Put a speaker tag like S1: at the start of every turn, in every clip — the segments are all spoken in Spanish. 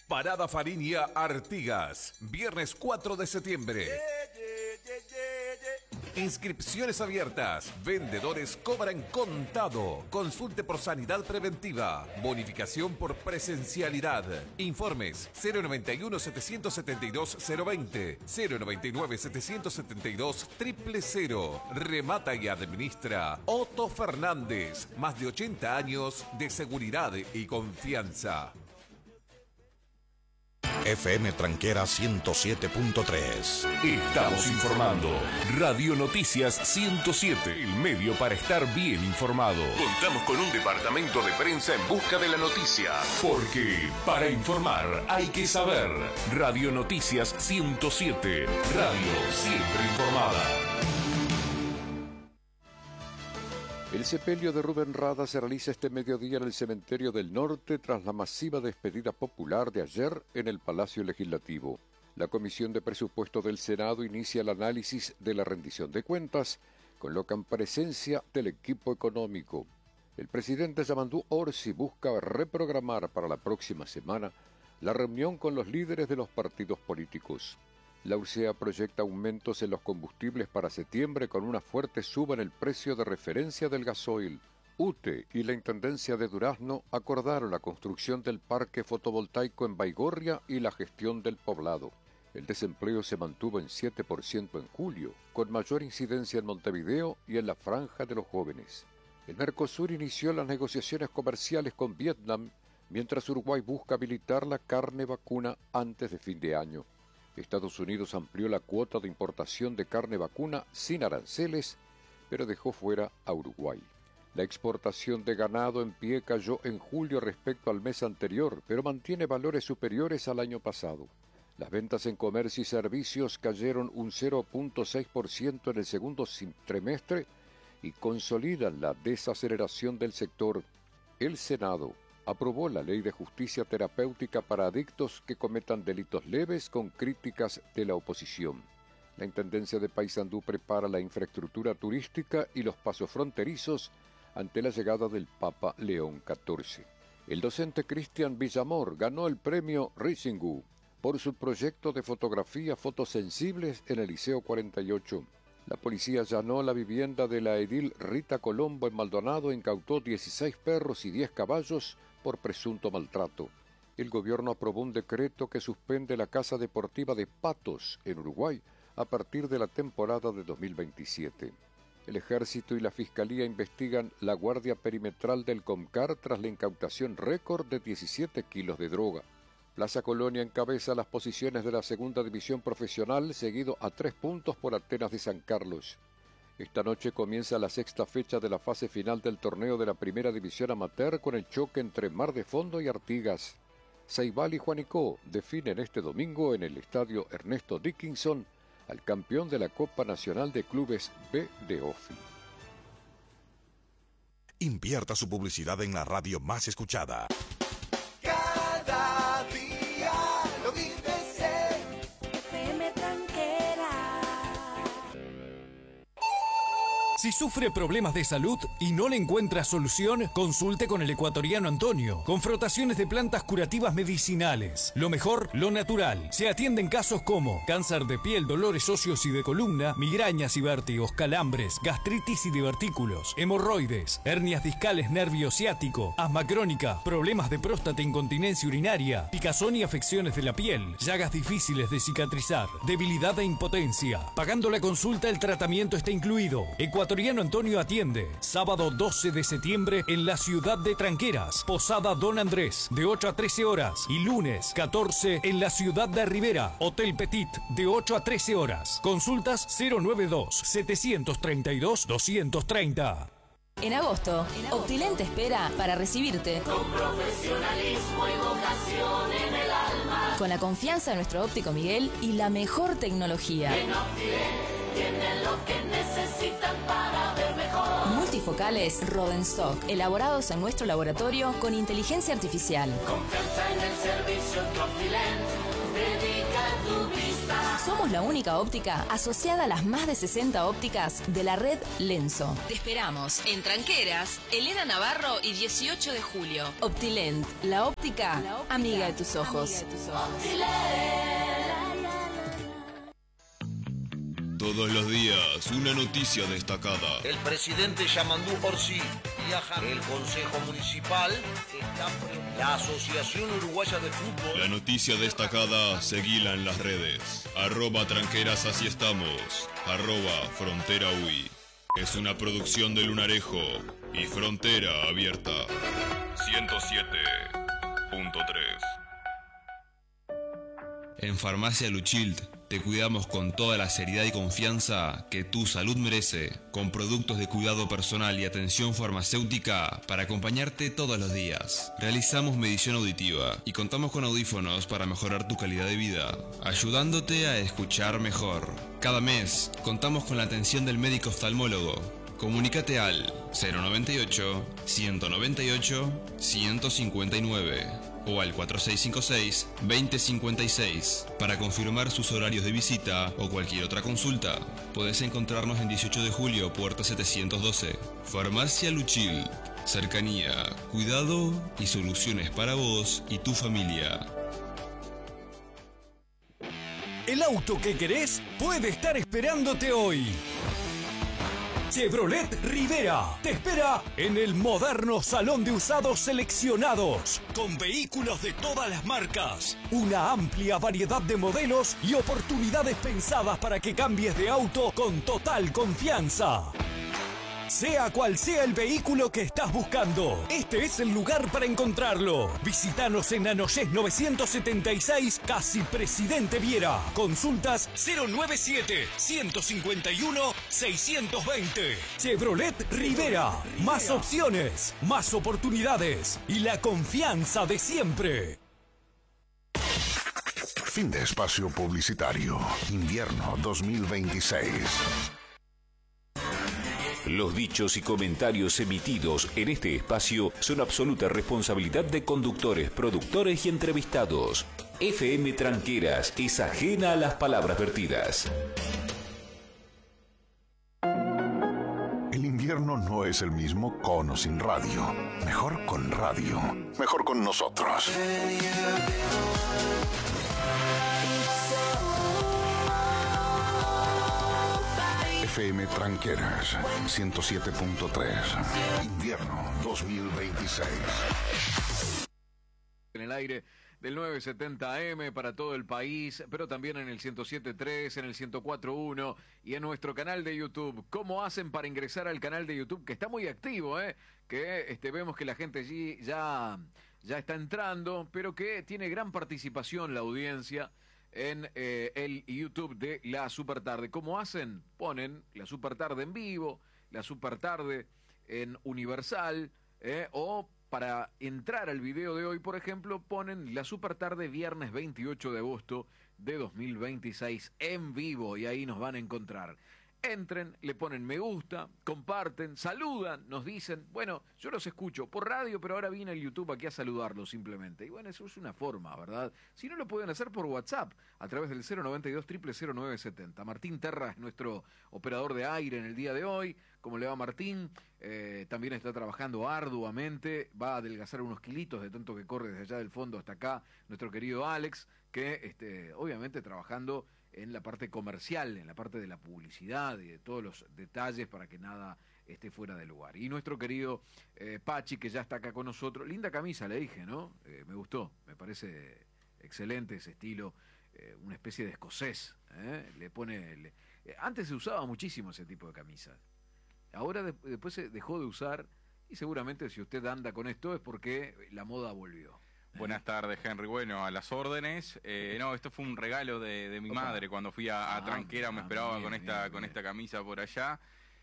S1: Parada Fariña Artigas, viernes 4 de septiembre. Inscripciones abiertas. Vendedores cobran contado. Consulte por sanidad preventiva. Bonificación por presencialidad. Informes 091-772-020, 099-772-000. Remata y administra Otto Fernández. Más de 80 años de seguridad y confianza.
S2: FM Tranquera 107.3.
S1: Estamos informando. Radio Noticias 107, el medio para estar bien informado. Contamos con un departamento de prensa en busca de la noticia. Porque para informar hay que saber. Radio Noticias 107. Radio siempre informada.
S3: El sepelio de Rubén Rada se realiza este mediodía en el Cementerio del Norte tras la masiva despedida popular de ayer en el Palacio Legislativo. La Comisión de Presupuesto del Senado inicia el análisis de la rendición de cuentas, con lo que en presencia del equipo económico. El presidente Yamandú Orsi busca reprogramar para la próxima semana la reunión con los líderes de los partidos políticos. La URSEA proyecta aumentos en los combustibles para septiembre con una fuerte suba en el precio de referencia del gasoil. UTE y la Intendencia de Durazno acordaron la construcción del parque fotovoltaico en Baigorria y la gestión del poblado. El desempleo se mantuvo en 7% en julio, con mayor incidencia en Montevideo y en la franja de los jóvenes. El Mercosur inició las negociaciones comerciales con Vietnam, mientras Uruguay busca habilitar la carne vacuna antes de fin de año. Estados Unidos amplió la cuota de importación de carne vacuna sin aranceles, pero dejó fuera a Uruguay. La exportación de ganado en pie cayó en julio respecto al mes anterior, pero mantiene valores superiores al año pasado. Las ventas en comercio y servicios cayeron un 0.6% en el segundo trimestre y consolidan la desaceleración del sector. El Senado aprobó la Ley de Justicia Terapéutica para adictos que cometan delitos leves con críticas de la oposición. La Intendencia de Paysandú prepara la infraestructura turística y los pasos fronterizos ante la llegada del Papa León XIV. El docente Cristian Villamor ganó el premio Risingú por su proyecto de fotografía fotosensibles en el Liceo 48. La policía allanó la vivienda de la edil Rita Colombo en Maldonado e incautó 16 perros y 10 caballos por presunto maltrato. El gobierno aprobó un decreto que suspende la Casa Deportiva de Patos en Uruguay a partir de la temporada de 2027. El Ejército y la Fiscalía investigan la guardia perimetral del Comcar tras la incautación récord de 17 kilos de droga. Plaza Colonia encabeza las posiciones de la segunda división profesional, seguido a 3 puntos por Atenas de San Carlos. Esta noche comienza la sexta fecha de la fase final del torneo de la primera división amateur con el choque entre Mar de Fondo y Artigas. Ceibal y Juanicó definen este domingo en el estadio Ernesto Dickinson al campeón de la Copa Nacional de Clubes B de OFI.
S2: Invierta su publicidad en la radio más escuchada.
S4: Cada día lo vives en FM Tranquera.
S5: Si sufre problemas de salud y no le encuentra solución, consulte con el ecuatoriano Antonio, con frotaciones de plantas curativas medicinales. Lo mejor, lo natural. Se atienden casos como cáncer de piel, dolores óseos y de columna, migrañas y vértigos, calambres, gastritis y divertículos, hemorroides, hernias discales, nervio ciático, asma crónica, problemas de próstata, incontinencia urinaria, picazón y afecciones de la piel, llagas difíciles de cicatrizar, debilidad e impotencia. Pagando la consulta, el tratamiento está incluido. Ecuatoriano Antonio atiende sábado 12 de septiembre en la ciudad de Tranqueras, Posada Don Andrés, de 8 a 13 horas, y lunes 14 en la ciudad de Rivera, Hotel Petit, de 8 a 13 horas. Consultas 092-732-230.
S6: En agosto, Optilén te espera para recibirte
S4: Con profesionalismo y vocación en el alma.
S6: con la confianza de nuestro óptico Miguel y la mejor tecnología.
S4: En Optilén tienen lo que necesitan para ver mejor.
S6: Multifocales Rodenstock, elaborados en nuestro laboratorio con inteligencia artificial.
S4: Confianza en el servicio que Optilén dedica a tu vista.
S6: Somos la única óptica asociada a las más de 60 ópticas de la red Lenso. Te esperamos en Tranqueras, Elena Navarro y 18 de julio. Optilent, la óptica amiga de tus ojos.
S7: Todos los días, una noticia destacada.
S8: El presidente Yamandú Orsi viaja. El Consejo Municipal está preocupado. La Asociación Uruguaya de Fútbol.
S7: La noticia destacada, seguila en las redes. @tranqueras, así estamos. @frontera.ui. Es una producción de Lunarejo y Frontera Abierta. 107.3. En Farmacia Luchild te cuidamos con toda la seriedad y confianza que tu salud merece, con productos de cuidado personal y atención farmacéutica para acompañarte todos los días. Realizamos medición auditiva y contamos con audífonos para mejorar tu calidad de vida, ayudándote a escuchar mejor. Cada mes contamos con la atención del médico oftalmólogo. Comunícate al 098-198-159 o al 4656-2056 para confirmar sus horarios de visita o cualquier otra consulta. Podés encontrarnos en 18 de julio, puerta 712. Farmacia Luchil. Cercanía, cuidado y soluciones para vos y tu familia.
S5: El auto que querés puede estar esperándote hoy. Chevrolet Rivera te espera en el moderno salón de usados seleccionados, con vehículos de todas las marcas, una amplia variedad de modelos y oportunidades pensadas para que cambies de auto con total confianza. Sea cual sea el vehículo que estás buscando, este es el lugar para encontrarlo. Visítanos en Anoyés 976, casi Presidente Viera. Consultas 097-151-620. Chevrolet Rivera. Más opciones, más oportunidades y la confianza de siempre.
S9: Fin de espacio publicitario. Invierno 2026.
S1: Los dichos y comentarios emitidos en este espacio son absoluta responsabilidad de conductores, productores y entrevistados. FM Tranqueras es ajena a las palabras vertidas.
S9: El invierno no es el mismo con o sin radio. Mejor con radio. Mejor con nosotros. FM Tranqueras 107.3. Invierno 2026.
S3: En el aire del 970 AM para todo el país, pero también en el 107.3, en el 104.1 y en nuestro canal de YouTube. ¿Cómo hacen para ingresar al canal de YouTube? Que está muy activo, que vemos que la gente allí ya está entrando, pero que tiene gran participación la audiencia en el YouTube de La Supertarde. ¿Cómo hacen? Ponen La Supertarde en vivo, La Supertarde en Universal, o para entrar al video de hoy, por ejemplo, ponen La Supertarde viernes 28 de agosto de 2026 en vivo, y ahí nos van a encontrar. Entren, le ponen me gusta, comparten, saludan, nos dicen, bueno, yo los escucho por radio, pero ahora vine al YouTube aquí a saludarlos simplemente. Y bueno, eso es una forma, ¿verdad? Si no, lo pueden hacer por WhatsApp, a través del 092-00970. Martín Terra es nuestro operador de aire en el día de hoy. ¿Cómo le va, Martín? También está trabajando arduamente, va a adelgazar unos kilitos de tanto que corre desde allá del fondo hasta acá. Nuestro querido Alex, que obviamente trabajando en la parte comercial, en la parte de la publicidad y de todos los detalles para que nada esté fuera de lugar. Y nuestro querido Pachi, que ya está acá con nosotros. Linda camisa, le dije, ¿no? Me gustó, me parece excelente ese estilo, una especie de escocés. Le pone... antes se usaba muchísimo ese tipo de camisas. Ahora después se dejó de usar, y seguramente si usted anda con esto es porque la moda volvió.
S10: Buenas tardes, Henry. Bueno, a las órdenes. No, esto fue un regalo de mi madre cuando fui a Tranquera, me esperaba bien, con esta camisa por allá.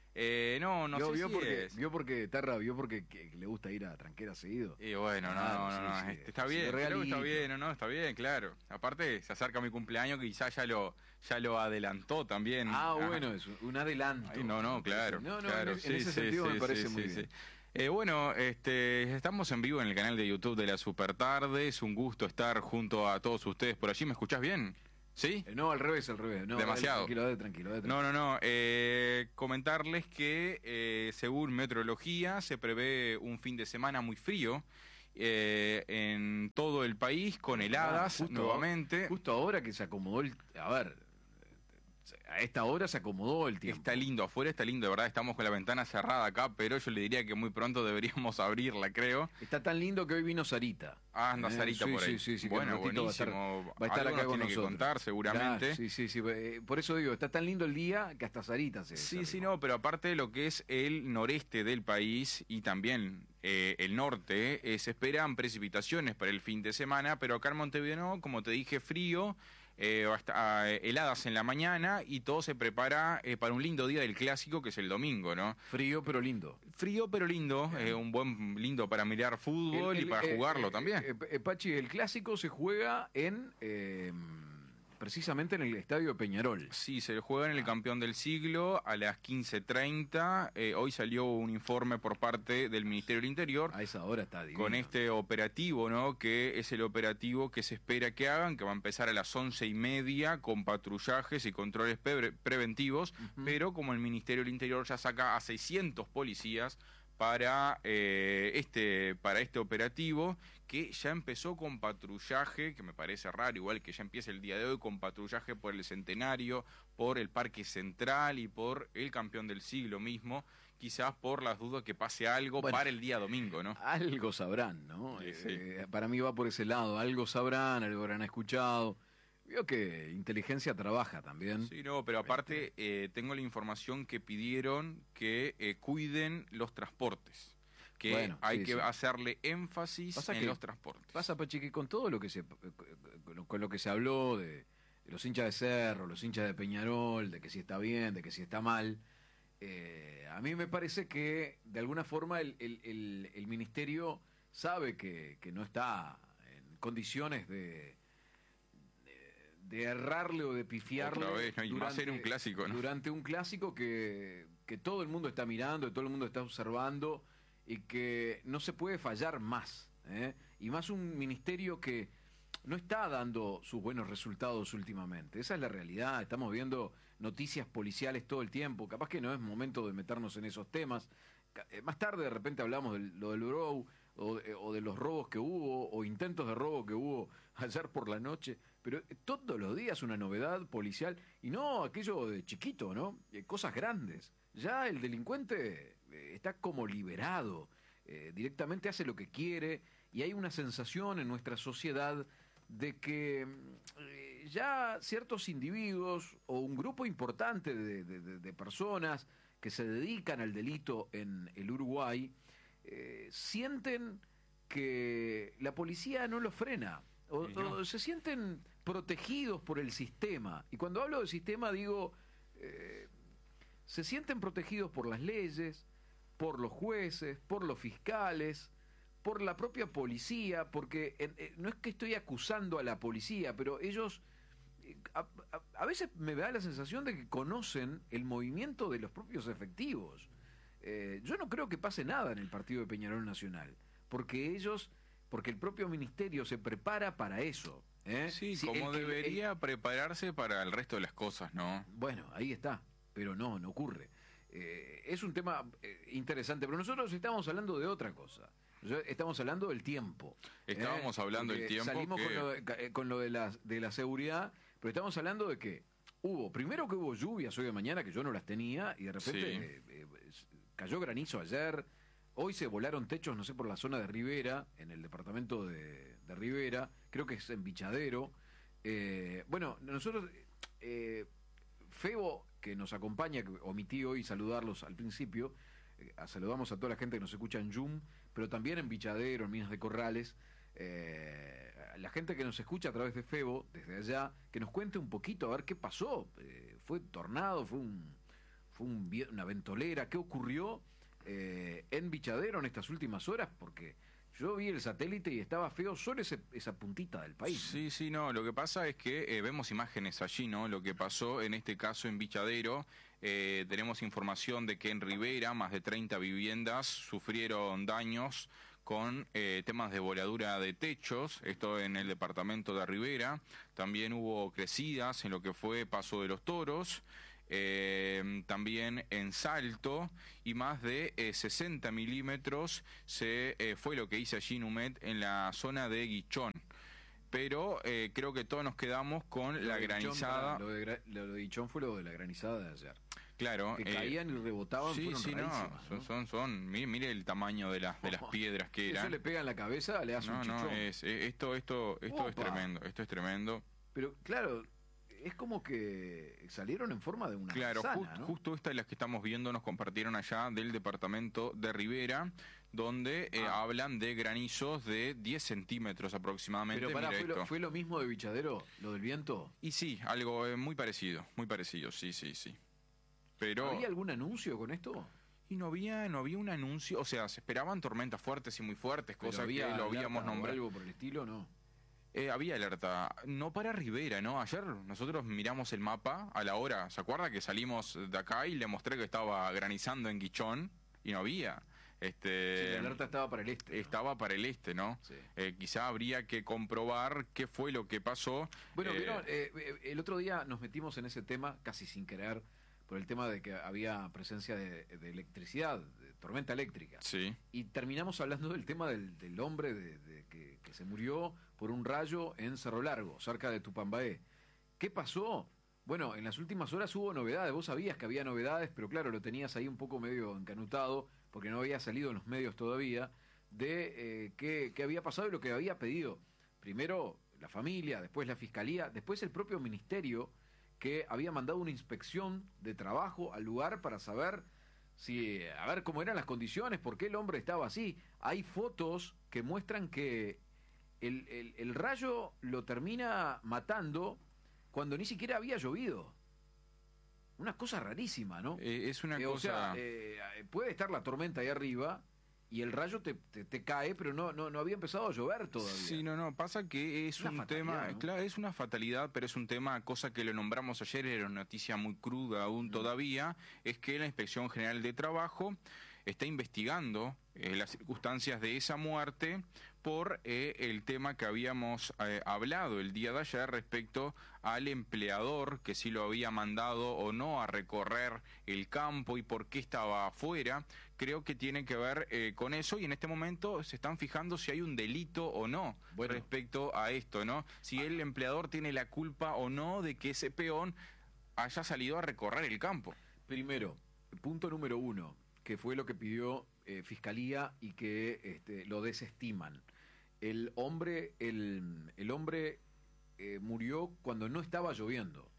S10: No sé si
S3: vio porque Terra vio porque le gusta ir a Tranquera seguido.
S10: Y bueno, no, está bien, creo que está bien, no, está bien, claro. Aparte, se acerca mi cumpleaños, quizás ya lo adelantó también.
S3: Bueno, es un adelanto.
S10: Ay, no, claro.
S3: Claro, en ese sentido me parece muy bien.
S10: Bueno, estamos en vivo en el canal de YouTube de La Supertarde. Es un gusto estar junto a todos ustedes por allí. ¿Me escuchás bien? ¿Sí?
S11: No, al revés. No,
S10: demasiado.
S11: Tranquilo.
S10: No. Comentarles que según meteorología se prevé un fin de semana muy frío en todo el país, con heladas nuevamente.
S11: Justo ahora que se acomodó a esta hora se acomodó el tiempo.
S10: Está lindo, afuera está lindo, de verdad, estamos con la ventana cerrada acá, pero yo le diría que muy pronto deberíamos abrirla, creo.
S11: Está tan lindo que hoy vino Sarita.
S10: Anda Sarita por ahí.
S11: Sí,
S10: bueno, buenísimo.
S11: Va a estar acá con
S10: nosotros. Que contar, seguramente.
S11: Claro, sí. Por eso digo, está tan lindo el día que hasta Sarita se...
S10: Sí, no, pero aparte de lo que es el noreste del país y también el norte, se esperan precipitaciones para el fin de semana, pero acá en Montevideo no, como te dije, frío. Hasta heladas en la mañana y todo se prepara para un lindo día del clásico que es el domingo, ¿no?
S11: Frío pero lindo,
S10: un buen lindo para mirar fútbol y para jugarlo también.
S11: Pachi, el clásico se juega precisamente en el estadio de Peñarol.
S10: Sí, se juega en el Campeón del Siglo a las 15:30. Hoy salió un informe por parte del Ministerio del Interior.
S11: A esa hora está divino.
S10: Con este operativo, ¿no? Que es el operativo que se espera que hagan, que va a empezar a las 11:30 con patrullajes y controles preventivos, pero como el Ministerio del Interior ya saca a 600 policías para este operativo, que ya empezó con patrullaje, que me parece raro, igual que ya empieza el día de hoy con patrullaje por el Centenario, por el Parque Central y por el Campeón del Siglo mismo, quizás por las dudas que pase algo para el día domingo, ¿no?
S11: Algo sabrán, ¿no?
S10: Sí.
S11: Para mí va por ese lado, algo sabrán, algo habrán escuchado. Veo que inteligencia trabaja también.
S10: Sí, no, pero aparte tengo la información que pidieron que cuiden los transportes. Que hay que hacerle énfasis en los transportes.
S11: Pasa, Pachi, que con todo lo que con lo que se habló de los hinchas de Cerro, los hinchas de Peñarol, de que si está bien, de que si está mal, a mí me parece que de alguna forma el ministerio sabe que no está en condiciones de errarle o de pifiarle.
S10: Otra vez, ¿no? Y más en un clásico, ¿no?
S11: Durante un clásico que todo el mundo está mirando, que todo el mundo está observando y que no se puede fallar más, ¿eh? Y más un ministerio que no está dando sus buenos resultados últimamente. Esa es la realidad. Estamos viendo noticias policiales todo el tiempo. Capaz que no es momento de meternos en esos temas. Más tarde de repente hablamos de lo del Brou o de los robos que hubo o intentos de robo que hubo ayer por la noche. Pero todos los días una novedad policial y no aquello de chiquito, ¿no? Cosas grandes. Ya el delincuente está como liberado, directamente hace lo que quiere y hay una sensación en nuestra sociedad de que ya ciertos individuos o un grupo importante de personas que se dedican al delito en el Uruguay sienten que la policía no los frena o se sienten protegidos por el sistema. Y cuando hablo de sistema digo, se sienten protegidos por las leyes, por los jueces, por los fiscales, por la propia policía, porque no es que estoy acusando a la policía, pero ellos a veces me da la sensación de que conocen el movimiento de los propios efectivos. Yo no creo que pase nada en el partido de Peñarol Nacional, porque el propio ministerio se prepara para eso.
S10: Sí, como debería prepararse para el resto de las cosas, ¿no?
S11: Bueno, ahí está, pero no ocurre. Es un tema interesante, pero nosotros estamos hablando de otra cosa. Estamos hablando del tiempo.
S10: Estábamos hablando del tiempo.
S11: Salimos con lo de la seguridad, pero estamos hablando de que primero que hubo lluvias hoy de mañana, que yo no las tenía, y de repente cayó granizo ayer. Hoy se volaron techos, no sé, por la zona de Rivera, en el departamento de Rivera, creo que es en Bichadero. Bueno, nosotros, Febo, que nos acompaña, que omití hoy saludarlos al principio, saludamos a toda la gente que nos escucha en Yum, pero también en Bichadero, en Minas de Corrales, la gente que nos escucha a través de Febo, desde allá, que nos cuente un poquito a ver qué pasó. ¿Fue tornado? ¿Fue una ventolera? ¿Qué ocurrió en Bichadero en estas últimas horas? Porque yo vi el satélite y estaba feo solo esa puntita del país.
S10: Sí, no, lo que pasa es que vemos imágenes allí, ¿no? Lo que pasó en este caso en Bichadero, tenemos información de que en Rivera más de 30 viviendas sufrieron daños con temas de voladura de techos, esto en el departamento de Rivera. También hubo crecidas en lo que fue Paso de los Toros, también en Salto, y más de 60 milímetros fue lo que hizo allí Numet en la zona de Guichón. Pero creo que todos nos quedamos con la granizada.
S11: Lo de Guichón fue lo de la granizada de ayer.
S10: Claro.
S11: Que caían y rebotaban,
S10: sí,
S11: fueron
S10: rarísimas,
S11: ¿no?
S10: Mire el tamaño de las piedras que eran.
S11: Eso le pega en la cabeza, le hace un chichón.
S10: Esto es tremendo, esto es tremendo.
S11: Pero claro, es como que salieron en forma de una manzana, ¿no?
S10: Justo esta es la que estamos viendo, nos compartieron allá del departamento de Rivera, donde hablan de granizos de 10 centímetros aproximadamente.
S11: Pero pará, ¿fue lo mismo de Bichadero, lo del viento?
S10: Y sí, algo muy parecido, sí. Pero
S11: ¿había algún anuncio con esto?
S10: Y no había un anuncio, o sea, se esperaban tormentas fuertes y muy fuertes, cosa que lo habíamos nombrado.
S11: ¿Algo por el estilo, no?
S10: Había alerta, no para Rivera, ¿no? Ayer nosotros miramos el mapa a la hora, ¿se acuerda que salimos de acá y le mostré que estaba granizando en Guichón? Y no había.
S11: Sí, la alerta estaba para el este, ¿no?
S10: Estaba para el este, ¿no?
S11: Sí.
S10: Quizá habría que comprobar qué fue lo que pasó.
S11: Bueno, vieron, el otro día nos metimos en ese tema, casi sin querer, por el tema de que había presencia de electricidad, de tormenta eléctrica.
S10: Sí.
S11: Y terminamos hablando del tema del hombre que se murió por un rayo en Cerro Largo, cerca de Tupambaé. ¿Qué pasó? Bueno, en las últimas horas hubo novedades. Vos sabías que había novedades, pero claro, lo tenías ahí un poco medio encanutado, porque no había salido en los medios todavía, de qué había pasado y lo que había pedido. Primero la familia, después la fiscalía, después el propio ministerio, que había mandado una inspección de trabajo al lugar para saber a ver cómo eran las condiciones, por qué el hombre estaba así. Hay fotos que muestran que el rayo lo termina matando cuando ni siquiera había llovido. Una cosa rarísima, ¿no?
S10: Es una cosa...
S11: O sea, puede estar la tormenta ahí arriba y el rayo te cae, pero no había empezado a llover todavía.
S10: Sí, pasa que es un tema, ¿no? Claro, es una fatalidad, pero es un tema, cosa que lo nombramos ayer, era una noticia muy cruda aún todavía, es que la Inspección General de Trabajo está investigando las circunstancias de esa muerte por el tema que habíamos hablado el día de ayer respecto al empleador que sí lo había mandado o no a recorrer el campo y por qué estaba afuera. Creo que tiene que ver con eso y en este momento se están fijando si hay un delito o no respecto a esto, ¿no? Si el empleador tiene la culpa o no de que ese peón haya salido a recorrer el campo.
S11: Primero, punto número 1, que fue lo que pidió Fiscalía y que lo desestiman. El hombre murió cuando no estaba lloviendo.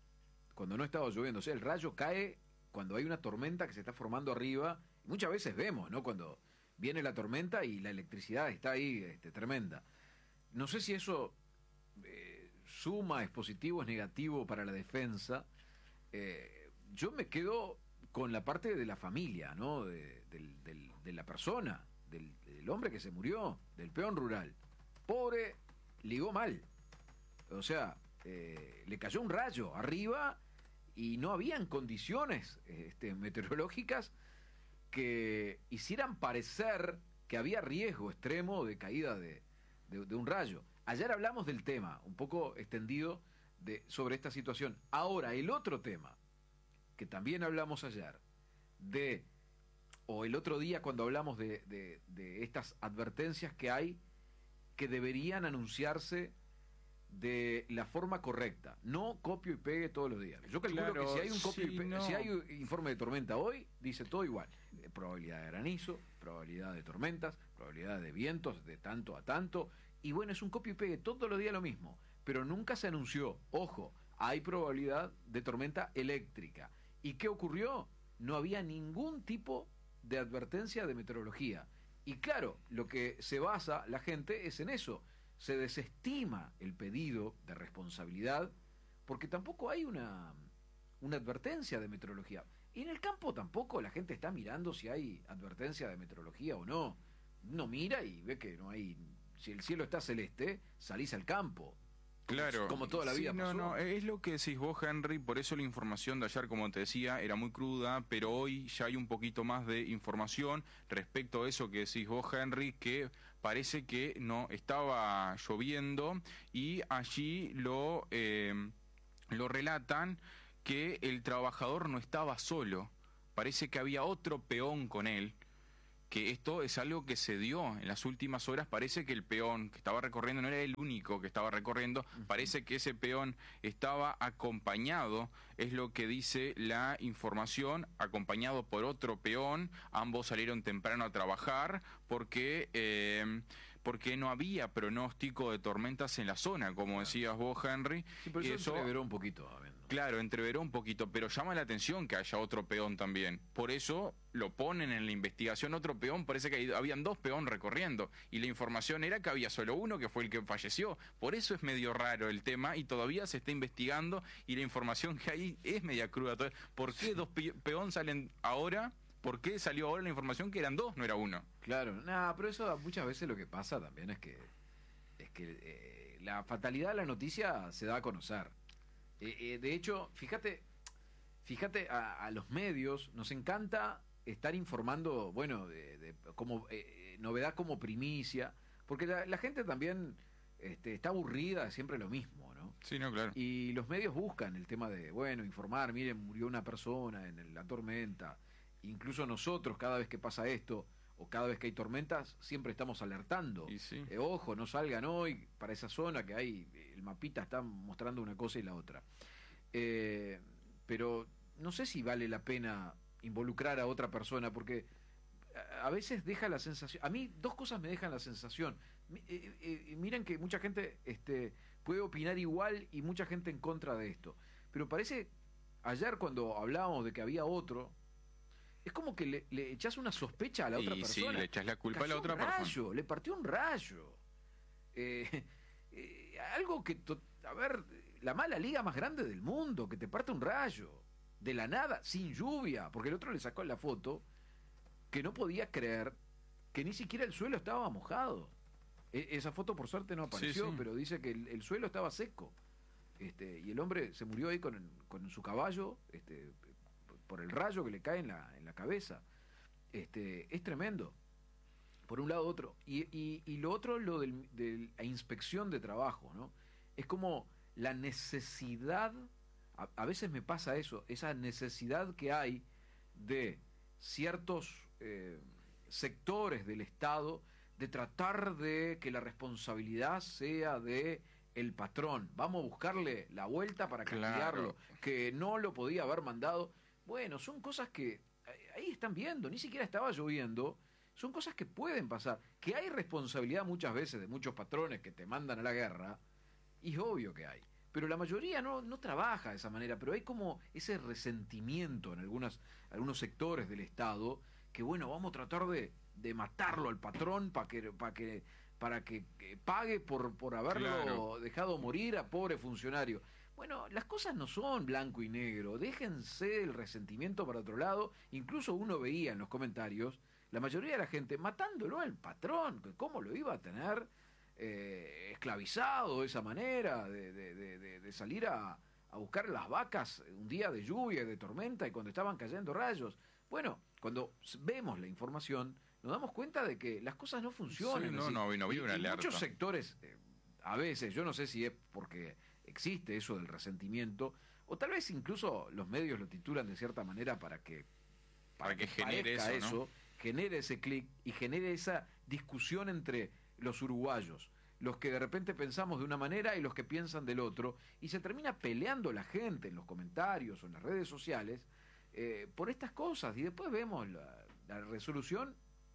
S11: O sea, el rayo cae cuando hay una tormenta que se está formando arriba. Muchas veces vemos, ¿no? Cuando viene la tormenta y la electricidad está ahí tremenda. No sé si eso suma, es positivo, es negativo para la defensa. Yo me quedo con la parte de la familia, ¿no? De la persona, del hombre que se murió, del peón rural. Pobre, ligó mal. O sea, le cayó un rayo arriba y no habían condiciones meteorológicas que hicieran parecer que había riesgo extremo de caída de un rayo. Ayer hablamos del tema, un poco extendido, sobre esta situación. Ahora, el otro tema, que también hablamos ayer, o el otro día cuando hablamos de estas advertencias que hay, que deberían anunciarse de la forma correcta, no copio y pegue todos los días. Yo calculo que si hay un copio y pegue, si hay un informe de tormenta hoy, dice todo igual. Probabilidad de granizo, probabilidad de tormentas, probabilidad de vientos de tanto a tanto, y bueno, es un copio y pegue todos los días lo mismo, pero nunca se anunció, ojo, hay probabilidad de tormenta eléctrica. ¿Y qué ocurrió? No había ningún tipo de advertencia de meteorología. Y claro, lo que se basa la gente es en eso. Se desestima el pedido de responsabilidad porque tampoco hay una advertencia de meteorología. Y en el campo tampoco la gente está mirando si hay advertencia de meteorología o no. Uno mira y ve que no hay... Si el cielo está celeste, salís al campo.
S10: Claro.
S11: Como toda la vida pasó.
S10: No, es lo que decís vos, Henry, por eso la información de ayer, como te decía, era muy cruda, pero hoy ya hay un poquito más de información respecto a eso que decís vos, Henry, que parece que no estaba lloviendo y allí lo relatan que el trabajador no estaba solo, parece que había otro peón con él, que esto es algo que se dio en las últimas horas. Parece que el peón que estaba recorriendo no era el único que estaba recorriendo, parece que ese peón estaba acompañado, es lo que dice la información, acompañado por otro peón. Ambos salieron temprano a trabajar porque no había pronóstico de tormentas en la zona, como decías vos, Henry.
S11: Sí, pero eso entreveró un poquito.
S10: Claro, entreveró un poquito, pero llama la atención que haya otro peón también. Por eso lo ponen en la investigación otro peón, parece que habían 2 peón recorriendo, y la información era que había solo uno, que fue el que falleció. Por eso es medio raro el tema, y todavía se está investigando, y la información que hay es media cruda. ¿Por qué 2 peón salen ahora? ¿Por qué salió ahora la información que eran 2, no era 1?
S11: Claro, pero eso muchas veces lo que pasa también es que la fatalidad de la noticia se da a conocer. De hecho, fíjate a los medios nos encanta estar informando, bueno, como novedad, como primicia, porque la gente también está aburrida de siempre lo mismo, ¿no?
S10: Sí, no, claro.
S11: Y los medios buscan el tema de, bueno, informar, miren, murió una persona en la tormenta. Incluso nosotros, cada vez que pasa esto, o cada vez que hay tormentas, siempre estamos alertando.
S10: Sí.
S11: Ojo, no salgan hoy para esa zona que hay, el mapita está mostrando una cosa y la otra. Pero no sé si vale la pena involucrar a otra persona, porque a veces deja la sensación, a mí 2 cosas me dejan la sensación. Miren que mucha gente puede opinar igual y mucha gente en contra de esto, pero parece, ayer cuando hablábamos de que había otro, es como que le echás una sospecha a la otra persona.
S10: Sí, le echás la culpa a la otra
S11: persona. Le partió un rayo. Algo que, la mala liga más grande del mundo, que te parte un rayo, de la nada, sin lluvia, porque el otro le sacó la foto, que no podía creer que ni siquiera el suelo estaba mojado. Esa foto por suerte no apareció, pero dice que el suelo estaba seco. Y el hombre se murió ahí con su caballo, por el rayo que le cae en la cabeza. Es tremendo. Por un lado, otro. Y lo otro, lo de la inspección de trabajo, ¿no? Es como la necesidad, a veces me pasa eso, esa necesidad que hay de ciertos sectores del Estado de tratar de que la responsabilidad sea de el patrón. Vamos a buscarle la vuelta para cambiarlo, que no lo podía haber mandado. Bueno, son cosas que ahí están viendo, ni siquiera estaba lloviendo. Son cosas que pueden pasar, que hay responsabilidad muchas veces de muchos patrones que te mandan a la guerra, y es obvio que hay, pero la mayoría no trabaja de esa manera, pero hay como ese resentimiento en algunos sectores del Estado, que bueno, vamos a tratar de matarlo al patrón para que pague por haberlo dejado morir a pobre funcionario. Bueno, las cosas no son blanco y negro, déjense el resentimiento para otro lado. Incluso uno veía en los comentarios la mayoría de la gente matándolo al patrón, que cómo lo iba a tener esclavizado de esa manera, de salir a buscar las vacas un día de lluvia, de tormenta, y cuando estaban cayendo rayos. Bueno, cuando vemos la información, nos damos cuenta de que las cosas no funcionan.
S10: Sí, no vi una alerta.
S11: Muchos sectores, a veces, yo no sé si es porque existe eso del resentimiento, o tal vez incluso los medios lo titulan de cierta manera para que
S10: genere eso, ¿no?
S11: Genere ese clic y genere esa discusión entre los uruguayos, los que de repente pensamos de una manera y los que piensan del otro, y se termina peleando la gente en los comentarios o en las redes sociales por estas cosas, y después vemos la resolución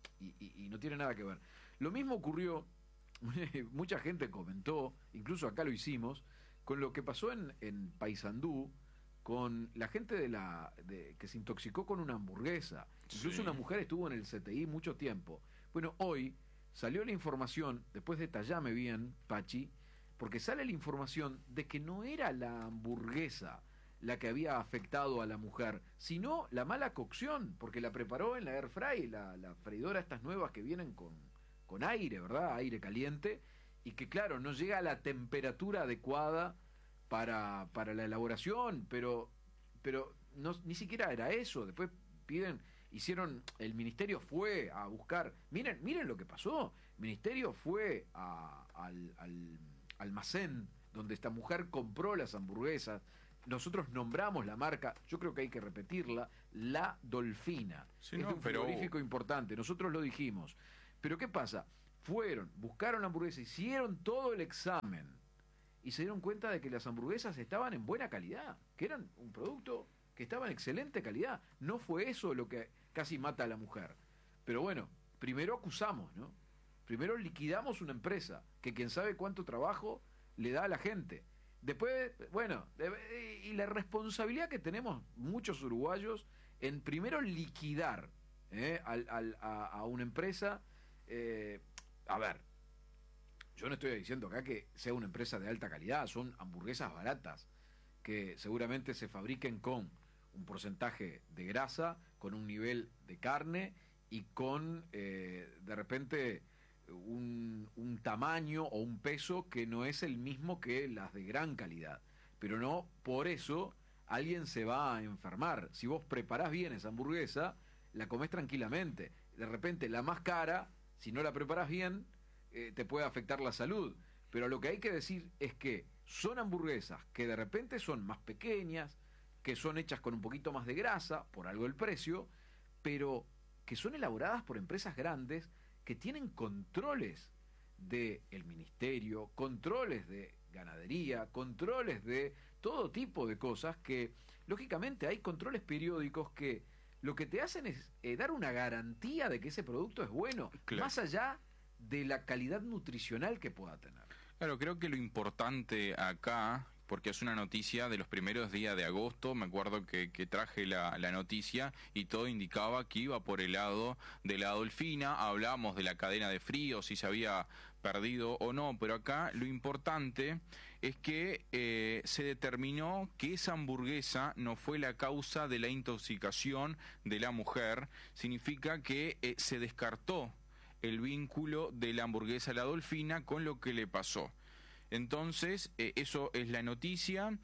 S11: y no tiene nada que ver. Lo mismo ocurrió, mucha gente comentó, incluso acá lo hicimos, con lo que pasó en Paysandú, con la gente que se intoxicó con una hamburguesa. Incluso una mujer estuvo en el CTI mucho tiempo. Bueno, hoy salió la información, después detallame bien, Pachi, porque sale la información de que no era la hamburguesa la que había afectado a la mujer, sino la mala cocción, porque la preparó en la air fry, la freidora estas nuevas que vienen con aire, ¿verdad? Aire caliente, y que claro, no llega a la temperatura adecuada para la elaboración, pero no, ni siquiera era eso. Después el ministerio fue a buscar, miren lo que pasó, el ministerio fue al almacén donde esta mujer compró las hamburguesas. Nosotros nombramos la marca, yo creo que hay que repetirla, La Dolfina.
S10: Sí,
S11: es un frigorífico importante, nosotros lo dijimos. Pero ¿qué pasa? Buscaron la hamburguesa, hicieron todo el examen y se dieron cuenta de que las hamburguesas estaban en buena calidad, que eran un producto que estaba en excelente calidad. No fue eso lo que casi mata a la mujer. Pero bueno, primero acusamos, ¿no? Primero liquidamos una empresa que quién sabe cuánto trabajo le da a la gente. Después, bueno, y la responsabilidad que tenemos muchos uruguayos en primero liquidar a una empresa. A ver, yo no estoy diciendo acá que sea una empresa de alta calidad, son hamburguesas baratas que seguramente se fabriquen con un porcentaje de grasa, con un nivel de carne y con de repente un tamaño o un peso que no es el mismo que las de gran calidad, pero no por eso alguien se va a enfermar. Si vos preparás bien esa hamburguesa, la comés tranquilamente. De repente la más cara, si no la preparás bien, te puede afectar la salud. Pero lo que hay que decir es que son hamburguesas que de repente son más pequeñas, que son hechas con un poquito más de grasa, por algo el precio, pero que son elaboradas por empresas grandes que tienen controles del ministerio, controles de ganadería, controles de todo tipo de cosas que, lógicamente, hay controles periódicos que lo que te hacen es dar una garantía de que ese producto es bueno, claro, más allá de la calidad nutricional que pueda tener.
S10: Claro, creo que lo importante acá, porque es una noticia de los primeros días de agosto, me acuerdo que traje la noticia y todo indicaba que iba por el lado de la Dolfina, hablábamos de la cadena de frío, si se había perdido o no, pero acá lo importante es que se determinó que esa hamburguesa no fue la causa de la intoxicación de la mujer, significa que se descartó el vínculo de la hamburguesa La Dolfina con lo que le pasó. Entonces, eso es la noticia,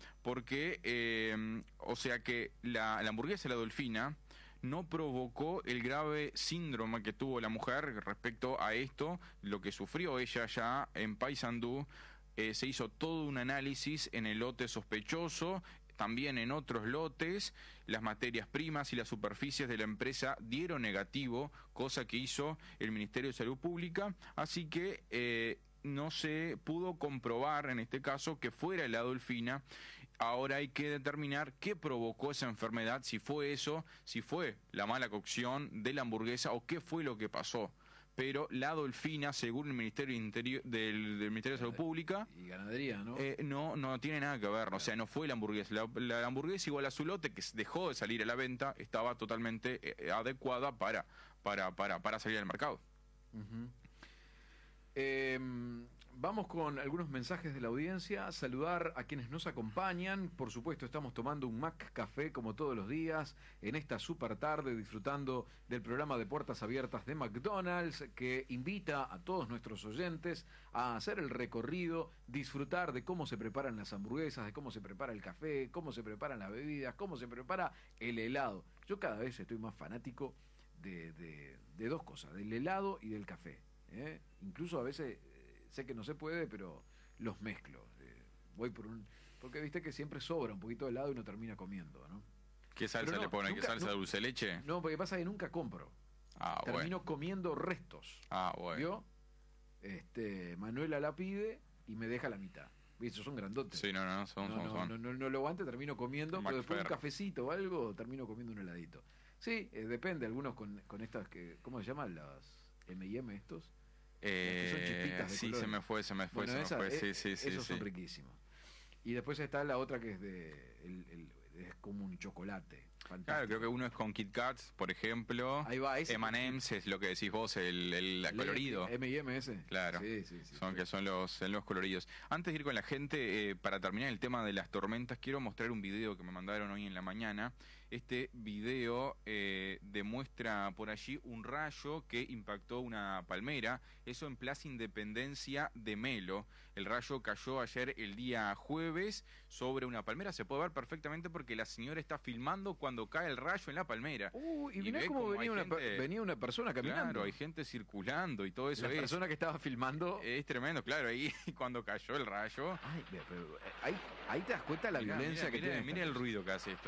S10: porque, o sea que la hamburguesa La Dolfina no provocó el grave síndrome que tuvo la mujer respecto a esto, lo que sufrió ella ya en Paysandú. Se hizo todo un análisis en el lote sospechoso, también en otros lotes, las materias primas y las superficies de la empresa dieron negativo, cosa que hizo el Ministerio de Salud Pública, así que no se pudo comprobar en este caso que fuera la Dolfina. Ahora hay que determinar qué provocó esa enfermedad, si fue eso, si fue la mala cocción de la hamburguesa o qué fue lo que pasó. Pero la Dolfina, según el Ministerio del Ministerio de Salud Pública
S11: y Ganadería, ¿no?
S10: No tiene nada que ver, o sea, no fue la hamburguesa. La hamburguesa, igual a su lote, que dejó de salir a la venta, estaba totalmente adecuada para salir al mercado.
S11: Uh-huh. Vamos con algunos mensajes de la audiencia, saludar a quienes nos acompañan. Por supuesto, estamos tomando un Mac Café como todos los días en esta super tarde, disfrutando del programa de Puertas Abiertas de McDonald's, que invita a todos nuestros oyentes a hacer el recorrido, disfrutar de cómo se preparan las hamburguesas, de cómo se prepara el café, cómo se preparan las bebidas, cómo se prepara el helado. Yo cada vez estoy más fanático de dos cosas, del helado y del café. Incluso a veces sé que no se puede, pero los mezclo. Voy porque viste que siempre sobra un poquito de helado y uno termina comiendo, ¿no?
S10: ¿Qué salsa le ponen? ¿Qué salsa dulce de leche?
S11: No, porque pasa que nunca compro. Termino comiendo restos.
S10: Bueno.
S11: ¿Vio? Manuela la pide y me deja la mitad. ¿Viste? Son grandotes.
S10: Sí,
S11: no lo aguante, termino comiendo, pero después un cafecito o algo, termino comiendo un heladito. Sí, depende, algunos con estas que, ¿cómo se llaman? Las M&M estos. Que son chispitas de
S10: sí,
S11: color.
S10: se me fue. Sí,
S11: esos son riquísimos. Y después está la otra que es es como un chocolate. Fantástico.
S10: Claro, creo que uno es con Kit Kats, por ejemplo.
S11: Ahí va, ese.
S10: M&M's es lo que decís vos, el colorido.
S11: M&M's.
S10: Claro,
S11: sí,
S10: son los coloridos. Antes de ir con la gente, para terminar el tema de las tormentas, quiero mostrar un video que me mandaron hoy en la mañana. Este video demuestra por allí un rayo que impactó una palmera, eso en Plaza Independencia de Melo. El rayo cayó ayer el día jueves sobre una palmera, se puede ver perfectamente porque la señora está filmando cuando cae el rayo en la palmera.
S11: Y mirá cómo venía una persona caminando.
S10: Claro, hay gente circulando y todo eso.
S11: La persona que estaba filmando.
S10: Es tremendo, claro, ahí cuando cayó el rayo.
S11: Ay, pero ahí te das cuenta de la violencia que tiene.
S10: Mira el ruido que hace esto.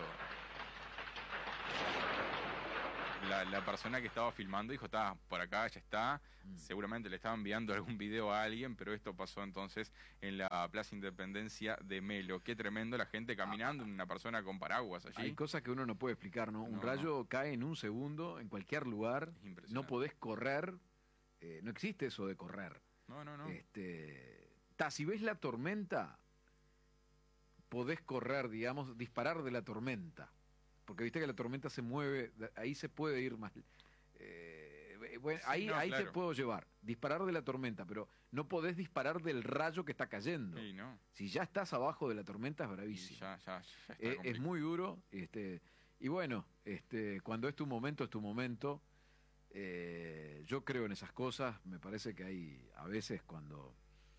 S10: La persona que estaba filmando dijo, está por acá, ya está. Seguramente le estaba enviando algún video a alguien, pero esto pasó entonces en la Plaza Independencia de Melo. Qué tremendo, la gente caminando, una persona con paraguas allí.
S11: Hay cosas que uno no puede explicar, ¿no? Un rayo cae en un segundo, en cualquier lugar. No podés correr. No existe eso de correr.
S10: No.
S11: Si ves la tormenta, podés correr, digamos, disparar de la tormenta. Porque viste que la tormenta se mueve, ahí se puede ir más. Ahí claro. Te puedo llevar, disparar de la tormenta, pero no podés disparar del rayo que está cayendo.
S10: Sí, no.
S11: Si ya estás abajo de la tormenta es bravísimo.
S10: Ya
S11: es muy duro. Y bueno, cuando es tu momento, es tu momento. Yo creo en esas cosas. Me parece que hay a veces cuando